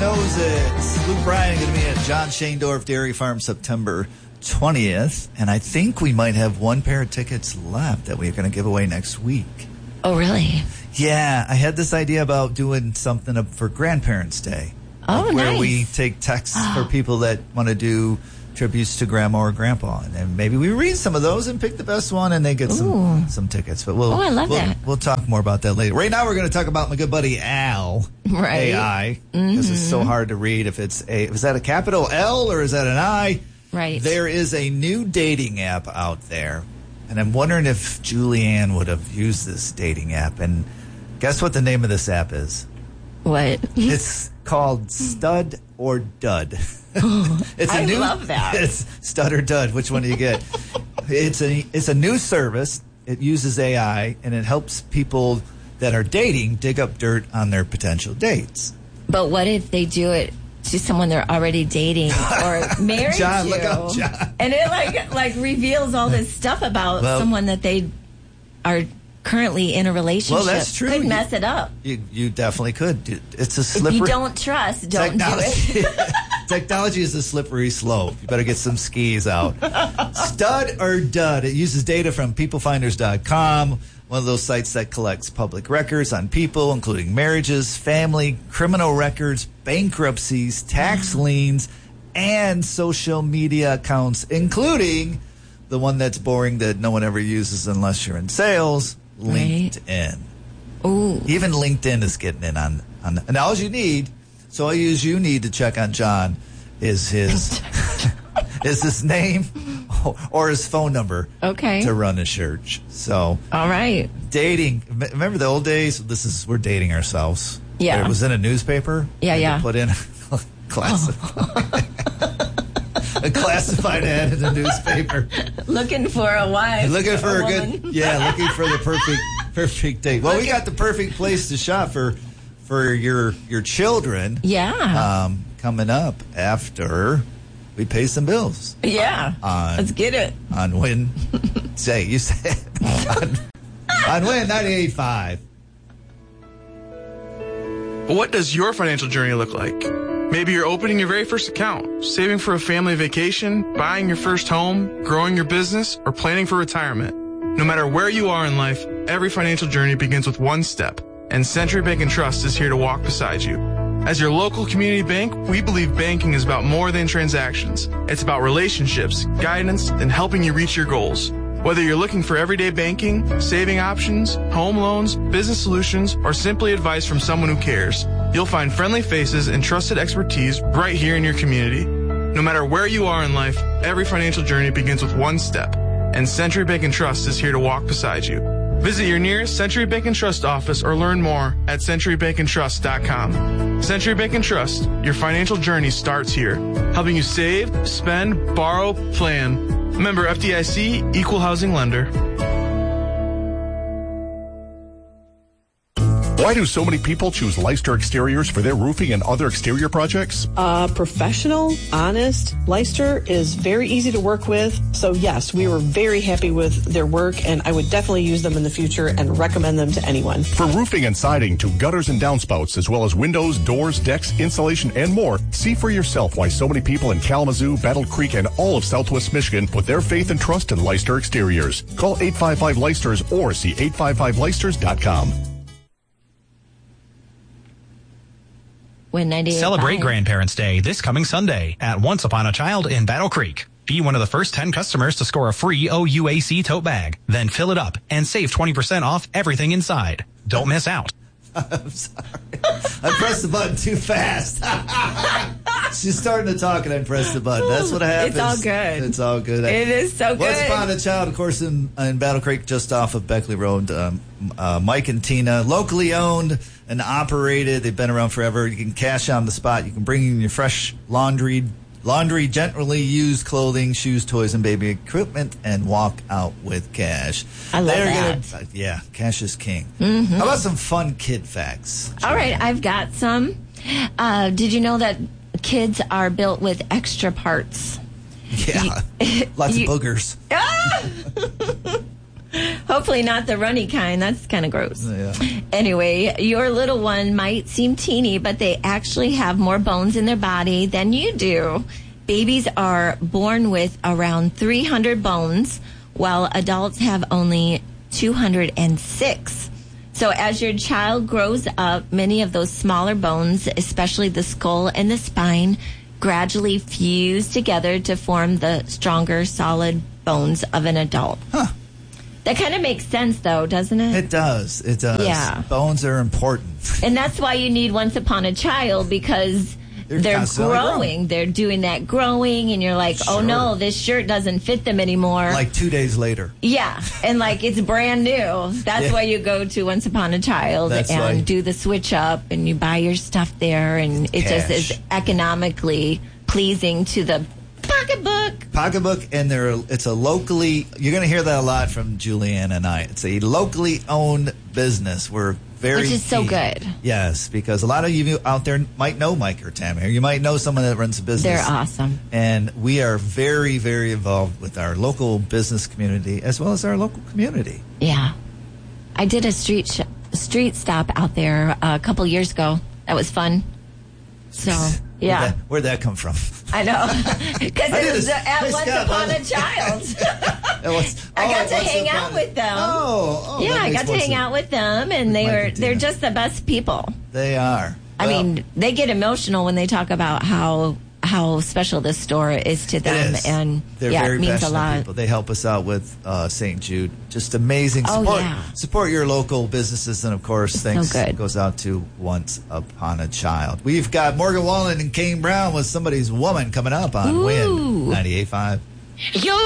knows it. Luke Bryan going to be at John Shaindorf Dairy Farm September 20th, and I think we might have one pair of tickets left that we're going to give away next week. Oh, really? Yeah, I had this idea about doing something up for Grandparents' Day. Oh, nice. Where we take texts for people that want to do tributes to Grandma or Grandpa. And maybe we read some of those and pick the best one, and they get some tickets. But I love that. We'll talk more about that later. Right now, we're going to talk about my good buddy Al, right. AI, because it's so hard to read if is that a capital L or is that an I? Right. There is a new dating app out there, and I'm wondering if Julianne would have used this dating app. And guess what the name of this app is? What? It's called Stud or Dud. I love that. It's Stud or Dud. Which one do you get? It's a new service. It uses AI, and it helps people that are dating dig up dirt on their potential dates. But what if they do it to someone they're already dating or married John, to? look out, John. And it like reveals all this stuff about someone that they are currently in a relationship. Well, that's true. Could mess it up. You definitely could. It's a slippery. If you don't trust, don't do it. Technology is a slippery slope. You better get some skis out. Stud or Dud. It uses data from peoplefinders.com, one of those sites that collects public records on people, including marriages, family, criminal records, bankruptcies, tax liens, and social media accounts, including the one that's boring that no one ever uses unless you're in sales, LinkedIn. Ooh. Even LinkedIn is getting in on and all you need to check on John is his is his name or his phone number to run a search. So all right. Dating. Remember the old days? We're dating ourselves. Yeah. It was in a newspaper. Yeah. Put in a classified ad in the newspaper. Looking for a wife. Looking for a woman. good, looking for the perfect date. Well, we got the perfect place to shop for your children. Yeah. Coming up after we pay some bills. Yeah. Let's get it. On Win. You said on Win 98.5. What does your financial journey look like? Maybe you're opening your very first account, saving for a family vacation, buying your first home, growing your business, or planning for retirement. No matter where you are in life, every financial journey begins with one step, and Century Bank & Trust is here to walk beside you. As your local community bank, we believe banking is about more than transactions. It's about relationships, guidance, and helping you reach your goals. Whether you're looking for everyday banking, saving options, home loans, business solutions, or simply advice from someone who cares, you'll find friendly faces and trusted expertise right here in your community. No matter where you are in life, every financial journey begins with one step, and Century Bank & Trust is here to walk beside you. Visit your nearest Century Bank & Trust office or learn more at centurybankandtrust.com. Century Bank & Trust, your financial journey starts here, helping you save, spend, borrow, plan. Member FDIC, Equal Housing Lender. Why do so many people choose Leicester Exteriors for their roofing and other exterior projects? Professional, honest. Leicester is very easy to work with. So yes, we were very happy with their work, and I would definitely use them in the future and recommend them to anyone. From roofing and siding to gutters and downspouts, as well as windows, doors, decks, insulation, and more, see for yourself why so many people in Kalamazoo, Battle Creek, and all of Southwest Michigan put their faith and trust in Leicester Exteriors. Call 855-LEICESTERS or see 855leicesters.com. Celebrate Grandparents' Day this coming Sunday at Once Upon a Child in Battle Creek. Be one of the first 10 customers to score a free OUAC tote bag. Then fill it up and save 20% off everything inside. Don't miss out. I'm sorry. I pressed the button too fast. She's starting to talk and I pressed the button. That's what happens. It's all good. It's all good. It is so good. Once Upon a Child, of course, in Battle Creek, just off of Beckley Road. Mike and Tina, locally owned and operated. They've been around forever. You can cash on the spot. You can bring in your fresh laundry, gently used clothing, shoes, toys, and baby equipment, and walk out with cash. I love that. Cash is king. Mm-hmm. How about some fun kid facts? All right, I've got some. Did you know that kids are built with extra parts? Yeah, lots of boogers. Hopefully not the runny kind. That's kind of gross. Yeah. Anyway, your little one might seem teeny, but they actually have more bones in their body than you do. Babies are born with around 300 bones, while adults have only 206. So as your child grows up, many of those smaller bones, especially the skull and the spine, gradually fuse together to form the stronger, solid bones of an adult. Huh. That kind of makes sense, though, doesn't it? It does. It does. Yeah. Bones are important. And that's why you need Once Upon a Child, because they're growing. They're doing that growing, and you're like, oh no, this shirt doesn't fit them anymore. Like 2 days later. Yeah. And like it's brand new. That's why you go to Once Upon a Child and do the switch up, and you buy your stuff there, and it just is economically pleasing to the pocketbook, and it's a locally, you're going to hear that a lot from Julianne and I. It's a locally owned business. We're very which is so good. Yes, because a lot of you out there might know Mike or Tammy, or you might know someone that runs a business. They're awesome. And we are very, very involved with our local business community as well as our local community. Yeah. I did a street stop out there a couple years ago. That was fun. So, yeah. Where'd that come from? I know. Because it was at Once Upon a Child. I got to hang out with them. Yeah, I got to hang out with them, and they're just the best people. They are. I mean, they get emotional when they talk about how special this store is to them, and they're very it means a lot. People. They help us out with St. Jude. Just amazing support. Support your local businesses, and of course, thanks goes out to Once Upon a Child. We've got Morgan Wallen and Kane Brown with Somebody's Woman coming up on Win 98.5.